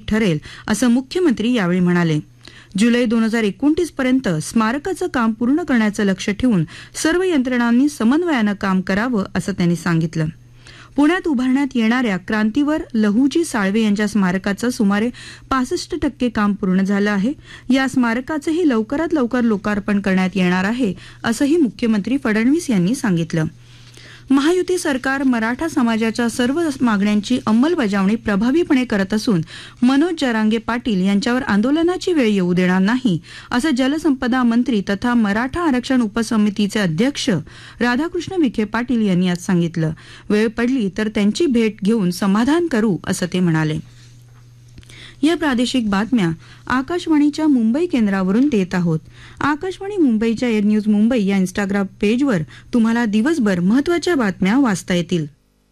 ठरेल असं मुख्यमंत्री यावेळी म्हणाले. जुलै 2029 पर्यंत स्मारकाचं काम पूर्ण करण्याचं लक्ष्य ठेवून सर्व यंत्रणांनी समन्वयानं काम करावं असं त्यांनी सांगितलं. पुण्यात उभारण्यात येणाऱ्या क्रांतीवर लहुजी साळवे यांच्या स्मारकाचं सुमारे 65% काम पूर्ण झालं आहे. या स्मारकाचंही लवकरात लवकर लोकार्पण करण्यात येणार आहे असंही मुख्यमंत्री फडणवीस यांनी सांगितलं. महायुती सरकार मराठा समाजाच्या सर्व मागण्यांची अंमलबजावणी प्रभावीपणे करत असून मनोज जरांगे पाटील यांच्यावर आंदोलनाची वेळ येऊ देणार नाही असं जलसंपदा मंत्री तथा मराठा आरक्षण उपसमितीचे अध्यक्ष राधाकृष्ण विखे पाटील यांनी आज सांगितलं. वेळ पडली तर त्यांची भेट घेऊन समाधान करू असं ते म्हणाले. या प्रादेशिक बातम्या आकाशवाणीच्या मुंबई केंद्रावरून देत आहोत. आकाशवाणी मुंबईच्या एअर न्यूज मुंबई या इंस्टाग्राम पेजवर तुम्हाला दिवसभर महत्त्वाच्या बातम्या वाचता येतील.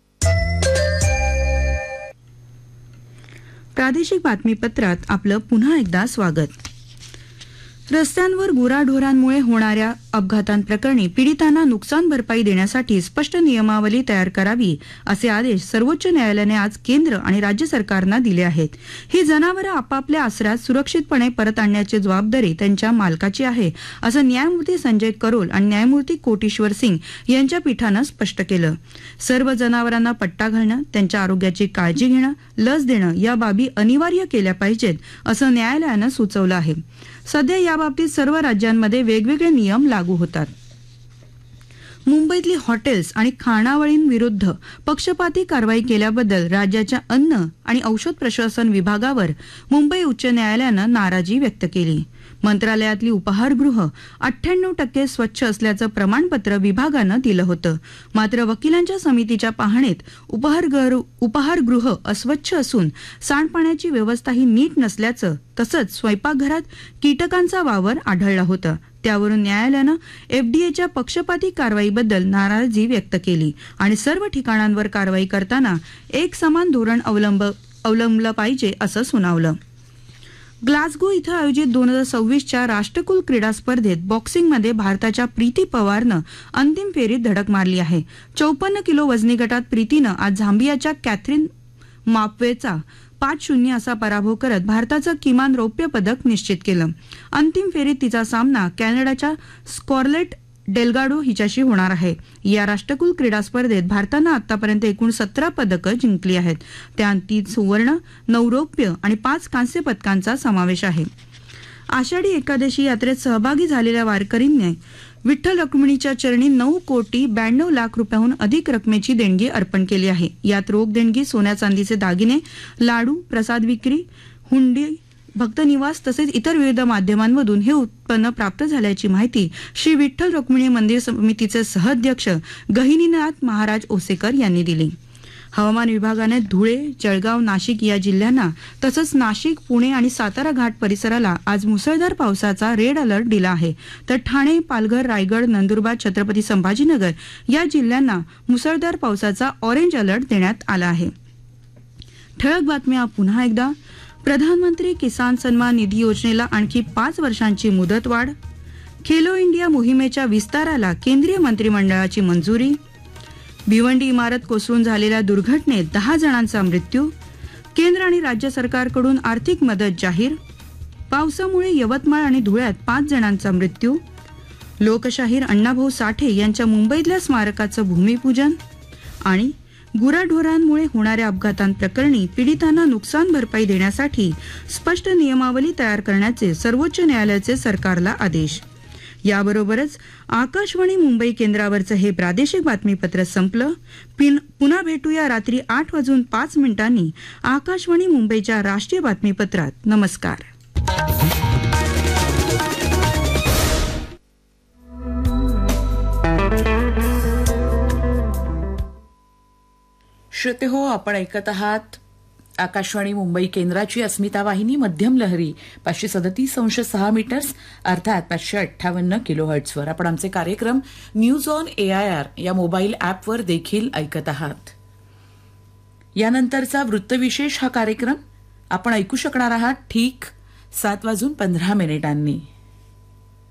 प्रादेशिक बातमीपत्रात आपलं पुन्हा एकदा स्वागत. रस्त्यांवर गुराढोरांमुळे होणाऱ्या अपघातांप्रकरणी पीडितांना नुकसान भरपाई देण्यासाठी स्पष्ट नियमावली तयार करावी असे आदेश सर्वोच्च न्यायालयाने आज केंद्र आणि राज्य सरकारना दिले आहेत. ही जनावरं आपापल्या आसऱ्यात सुरक्षितपणे परत आणण्याची जबाबदारी त्यांच्या मालकाची आहे असं न्यायमूर्ती संजय करोल आणि न्यायमूर्ती कोटेश्वर सिंग यांच्या पीठानं स्पष्ट केलं. सर्व जनावरांना पट्टा घालणं, त्यांच्या आरोग्याची काळजी घेणं, लस देणं या बाबी अनिवार्य केल्या पाहिजेत असं न्यायालयानं सुचवलं आहे. सध्या याबाबतीत सर्व राज्यांमध्ये वेगवेगळे नियम लागू होतात. मुंबईतली हॉटेल्स आणि खानावळींविरुद्ध पक्षपाती कारवाई केल्याबद्दल राज्याच्या अन्न आणि औषध प्रशासन विभागावर मुंबई उच्च न्यायालयानं नाराजी व्यक्त केली. मंत्रालयातली उपाहारगृह 98% स्वच्छ असल्याचं प्रमाणपत्र विभागानं दिलं होतं. मात्र वकिलांच्या समितीच्या पाहणीत उपाहारगृह अस्वच्छ असून सांडपाण्याची व्यवस्थाही नीट नसल्याचं तसंच स्वयंपाकघरात कीटकांचा वावर आढळला होता. त्यावरून न्यायालयानं एफडीएच्या पक्षपाती कारवाईबद्दल नाराजी व्यक्त केली आणि सर्व ठिकाणांवर कारवाई करताना एक समान धोरण अवलंबलं पाहिजे असं सुनावलं. ग्लासगो इथं आयोजित 2026च्या राष्ट्रकुल क्रीडा स्पर्धेत बॉक्सिंगमध्ये भारताच्या प्रीती पवारनं अंतिम फेरीत धडक मारली आहे. 54 किलो वजनी गटात प्रीतीनं आज झांबियाच्या कॅथरीन मापवेचा 5-0 असा पराभव करत भारताचं किमान रौप्य पदक निश्चित केलं. अंतिम फेरीत तिचा सामना कॅनडाच्या स्कॉर्लेट डेल्गाडो हिच्याशी होणार आहे. या राष्ट्रकुल क्रीडा स्पर्धेत भारतानं आतापर्यंत एकूण 17 पदकं जिंकली आहेत. त्यात 3 सुवर्ण, 9 रौप्य आणि 5 कांस्य पदकांचा समावेश आहे. आषाढी एकादशी यात्रेत सहभागी झालेल्या वारकरींनी विठ्ठल रुक्मिणीच्या चरणी 9,92,00,000 रुपयांहून अधिक रकमेची देणगी अर्पण केली आहे. यात रोख देणगी, सोन्या चांदीचे दागिने, लाडू, प्रसाद विक्री, हुंडी, भक्तनिवास तसेच इतर विविध माध्यमांमधून हे उत्पन्न प्राप्त झाल्याची माहिती श्री विठ्ठल रुक्मिणी मंदिर समितीचे सहअध्यक्ष गहिनीनाथ महाराज ओसेकर यांनी दिली. हवामान विभागाने धुळे, जळगाव, नाशिक या जिल्ह्यांना तसंच नाशिक, पुणे आणि सातारा घाट परिसराला आज मुसळधार पावसाचा रेड अलर्ट दिला आहे. तर ठाणे, पालघर, रायगड, नंदुरबार, छत्रपती संभाजीनगर या जिल्ह्यांना मुसळधार पावसाचा ऑरेंज अलर्ट देण्यात आला आहे. ठळक बातम्या पुन्हा एकदा. प्रधानमंत्री किसान सन्मान निधी योजनेला आणखी 5 वर्षांची मुदतवाढ. खेलो इंडिया मोहिमेच्या विस्ताराला केंद्रीय मंत्रिमंडळाची मंजुरी. भिवंडी इमारत कोसळून झालेल्या दुर्घटनेत 10 जणांचा मृत्यू. केंद्र आणि राज्य सरकारकडून आर्थिक मदत जाहीर. पावसामुळे यवतमाळ आणि धुळ्यात 5 जणांचा मृत्यू. लोकशाहीर अण्णाभाऊ साठे यांच्या मुंबईतल्या स्मारकाचं भूमिपूजन. आणि गुराढोरांमुळे होणाऱ्या अपघातांप्रकरणी पीडितांना नुकसान भरपाई देण्यासाठी स्पष्ट नियमावली तयार करण्याचे सर्वोच्च न्यायालयाचे सरकारला आदेश. याबरोबरच आकाशवाणी मुंबई केंद्रावरचं हे प्रादेशिक बातमीपत्र संपलं. पुन्हा भेटूया रात्री 8:05 आकाशवाणी मुंबईच्या राष्ट्रीय बातमीपत्रात. नमस्कार. श्रोते हो, आपण ऐकत आहात आकाशवाणी मुंबई केंद्राची अस्मिता वाहिनी मध्यम लहरी 537.6 मीटर्स अर्थात 558 किलोहर्ट्झवर. आपण आमचे कार्यक्रम न्यूज ऑन AIR या मोबाईल ॲपवर देखील ऐकत आहात. यानंतरचा वृत्तविशेष हा कार्यक्रम आपण ऐकू शकणार आहात ठीक 7:15